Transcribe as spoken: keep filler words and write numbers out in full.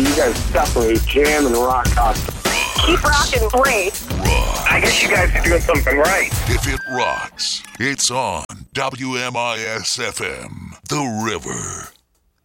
you guys definitely jam and rock out. Keep rocking great. Rock. I guess you guys are doing something right. If it rocks, it's on W M I S F M, The River.